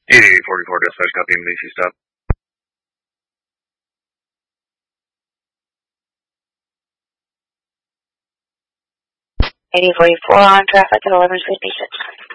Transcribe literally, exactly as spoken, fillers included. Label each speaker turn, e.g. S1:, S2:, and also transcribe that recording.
S1: eighty-eight forty-four dispatch, copy emergency stop.
S2: eighty forty-four on traffic at eleven fifty-six.